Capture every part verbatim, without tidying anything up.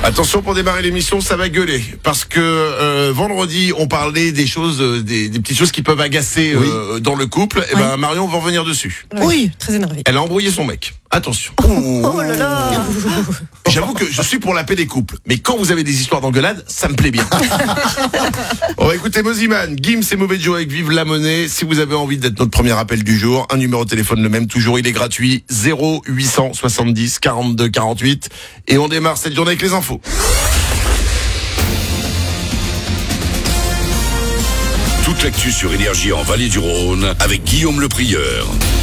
Attention, pour démarrer l'émission, ça va gueuler. Parce que euh, vendredi, on parlait des choses, euh, des, des petites choses qui peuvent agacer Oui. euh, dans le couple. Et Oui. ben Marion va revenir dessus. Oui, très énervé. Elle a embrouillé son mec. Attention. Oh là là. J'avoue que je suis pour la paix des couples. Mais quand vous avez des histoires d'engueulade, ça me plaît bien. On va écouter Moziman, Gims et Mauvais Joe avec Vive la Monnaie. Si vous avez envie d'être notre premier appel du jour, un numéro de téléphone le même, toujours il est gratuit. zéro huit cent soixante-dix quarante-deux quarante-huit. Et on démarre cette journée avec les infos. Toute l'actu sur Énergie en Vallée du Rhône avec Guillaume Le Prieur.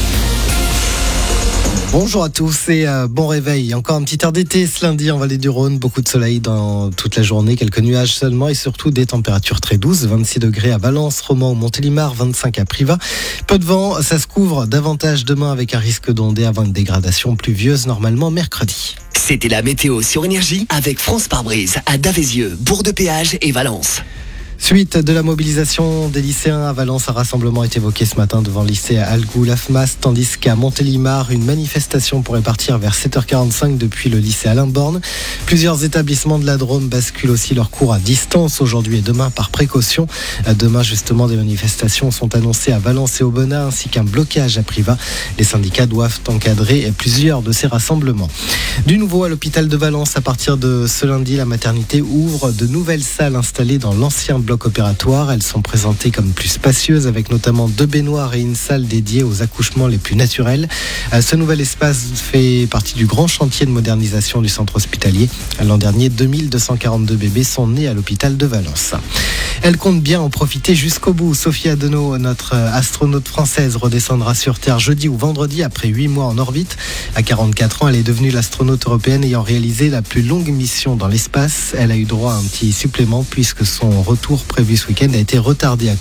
Bonjour à tous et euh, bon réveil. Encore un petit air d'été ce lundi en Vallée du Rhône. Beaucoup de soleil dans toute la journée, quelques nuages seulement et surtout des températures très douces. vingt-six degrés à Valence, Romans ou Montélimar, vingt-cinq à Privas. Peu de vent, ça se couvre davantage demain avec un risque d'ondée avant une dégradation pluvieuse normalement mercredi. C'était la météo sur Énergie avec France Pare-Brise à Davézieux, Bourg-de-Péage et Valence. Suite de la mobilisation des lycéens à Valence, un rassemblement est évoqué ce matin devant le lycée à Algou-Lafmas, tandis qu'à Montélimar, une manifestation pourrait partir vers sept heures quarante-cinq depuis le lycée Alain Borne. Plusieurs établissements de la Drôme basculent aussi leurs cours à distance aujourd'hui et demain par précaution. Demain, justement, des manifestations sont annoncées à Valence et Aubenas, ainsi qu'un blocage à Privas. Les syndicats doivent encadrer plusieurs de ces rassemblements. Du nouveau à l'hôpital de Valence, à partir de ce lundi, la maternité ouvre de nouvelles salles installées dans l'ancien bloc opératoire. Elles sont présentées comme plus spacieuses avec notamment deux baignoires et une salle dédiée aux accouchements les plus naturels. Ce nouvel espace fait partie du grand chantier de modernisation du centre hospitalier. L'an dernier, deux mille deux cent quarante-deux bébés sont nés à l'hôpital de Valence. Elle compte bien en profiter jusqu'au bout. Sophie Adenau, notre astronaute française, redescendra sur Terre jeudi ou vendredi après huit mois en orbite. À quarante-quatre ans, elle est devenue l'astronaute européenne ayant réalisé la plus longue mission dans l'espace. Elle a eu droit à un petit supplément puisque son retour prévu ce week-end a été retardé à